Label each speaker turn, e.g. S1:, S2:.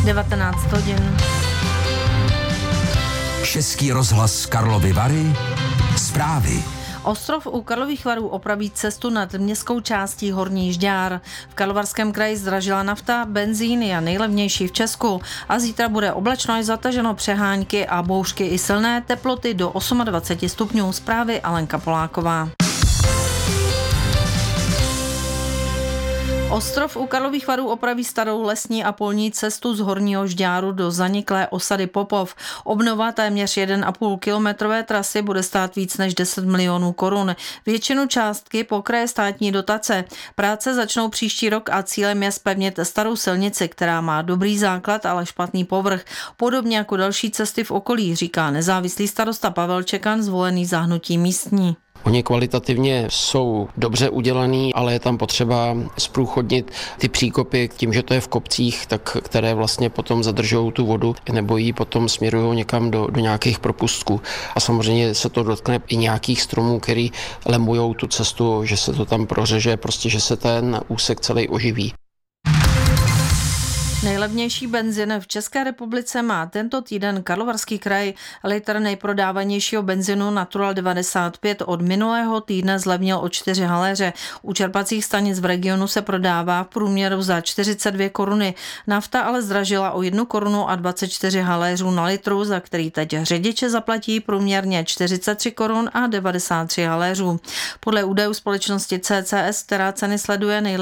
S1: 19 hodin.
S2: Český rozhlas Karlovy Vary. Zprávy.
S1: Ostrov u Karlových Varů opraví cestu nad městskou částí Horní Žďár. V Karlovarském kraji zdražila nafta, benzín je nejlevnější v Česku a zítra bude oblačno až zataženo, přehánky a bouřky i silné teploty do 28 stupňů. Zprávy Alenka Poláková. Ostrov u Karlových Varů opraví starou lesní a polní cestu z Horního Žďáru do zaniklé osady Popov. Obnova téměř 1,5 kilometrové trasy bude stát víc než 10 milionů korun. Většinu částky pokryje státní dotace. Práce začnou příští rok a cílem je zpevnit starou silnici, která má dobrý základ, ale špatný povrch. Podobně jako další cesty v okolí, říká nezávislý starosta Pavel Čekan, zvolený za Hnutí místní.
S3: Oni kvalitativně jsou dobře udělaný, ale je tam potřeba zprůchodnit ty příkopy tím, že to je v kopcích, tak které vlastně potom zadržují tu vodu nebo ji potom směrují někam do nějakých propustků. A samozřejmě se to dotkne i nějakých stromů, který lemujou tu cestu, že se to tam prořeže, prostě že se ten úsek celý oživí.
S1: Nejlevnější benzin v České republice má tento týden Karlovarský kraj. Litr nejprodávanějšího benzinu Natural 95 od minulého týdne zlevnil o 4 haléře. U čerpacích stanic v regionu se prodává v průměru za 42 koruny. Nafta ale zdražila o 1 korunu a 24 haléřů na litru, za který teď řidiče zaplatí průměrně 43 korun a 93 haléřů. Podle údajů společnosti CCS, která ceny sleduje,